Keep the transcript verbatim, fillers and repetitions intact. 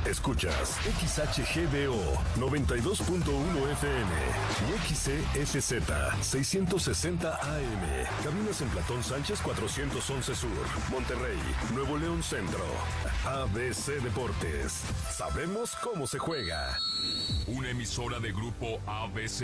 Escuchas X H G B O noventa y dos punto uno F M y X C F Z seiscientos sesenta A M. Cabinas en Platón Sánchez cuatrocientos once Sur, Monterrey, Nuevo León Centro. A B C Deportes. Sabemos cómo se juega. Una emisora de Grupo A B C